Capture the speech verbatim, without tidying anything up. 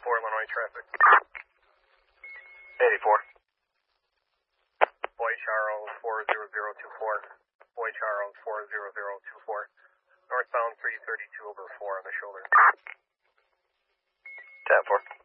four Illinois traffic. eighty-four. Boy Charles four zero zero two four. Boy Charles four zero zero two four. Northbound three thirty-two over four on the shoulder. ten four.